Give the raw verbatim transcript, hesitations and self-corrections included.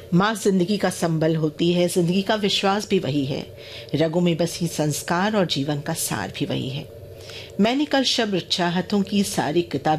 माँ जिंदगी का संबल होती है, जिंदगी का विश्वास भी वही है, रगों में बसी संस्कार और जीवन का सार भी वही है। मैंने कल शब्द चाहतों की सारी किताब